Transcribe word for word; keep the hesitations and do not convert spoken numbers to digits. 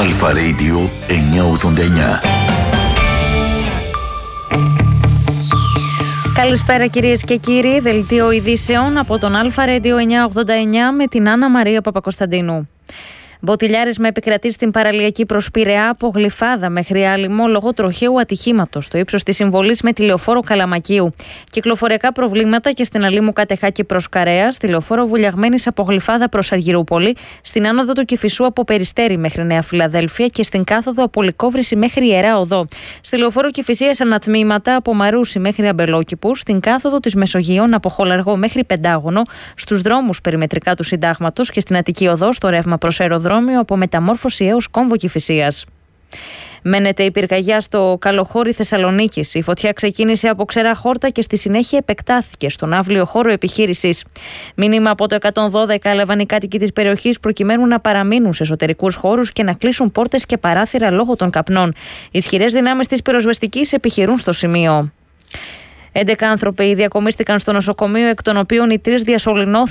Αλφα Radio εννιακόσια ογδόντα εννιά. Καλησπέρα κυρίες και κύριοι, δελτίο ειδήσεων από τον Αλφα Radio εννιακόσια ογδόντα εννιά με την Άννα Μαρία Παπακοσταντίνου. Μποτιλιάρισμα επικρατεί στην παραλιακή προς Πειραιά από Γλυφάδα μέχρι Άλυμο λόγω τροχαίου ατυχήματος στο ύψος της συμβολής με τη λεωφόρο Καλαμακίου. Κυκλοφοριακά προβλήματα και στην Αλήμου Κατεχάκη προς Καρέα, στη λεωφόρο Βουλιαγμένης από Γλυφάδα προς Αργυρούπολη, στην άνοδο του Κηφισού από Περιστέρι μέχρι Νέα Φιλαδέλφια και στην κάθοδο από Λυκόβρηση μέχρι Ιερά Οδό. Στη λεωφόρο Κηφισίας ανατμήματα από Μαρούσι μέχρι Αμπελόκηπους, στην κάθοδο της Μεσογείων από Χολαργό μέχρι Πεντάγωνο, στους δρόμους περιμετρικά του Συντάγματος και στην Αττική Οδό στο ρεύμα προς αεροδρόμιο από Μεταμόρφωση έως Κόμβο Κηφισίας. Μένεται η πυρκαγιά στο Καλοχώρι Θεσσαλονίκης. Η φωτιά ξεκίνησε από ξερά χόρτα και στη συνέχεια επεκτάθηκε στον αύλιο χώρο επιχείρησης. Μήνυμα από το εκατόν δώδεκα έλαβαν οι κάτοικοι της περιοχής προκειμένου να παραμείνουν σε εσωτερικούς χώρους και να κλείσουν πόρτες και παράθυρα λόγω των καπνών. Ισχυρές δυνάμεις της πυροσβεστικής επιχειρούν στο σημείο. έντεκα άνθρωποι διακομίστηκαν στο νοσοκομείο, εκ των οποίων οι τρεις διασωληνώθηκαν